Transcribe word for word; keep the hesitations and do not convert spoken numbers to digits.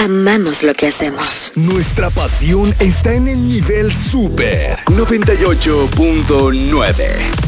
amamos lo que hacemos. Nuestra pasión está en el nivel super noventa y ocho punto nueve.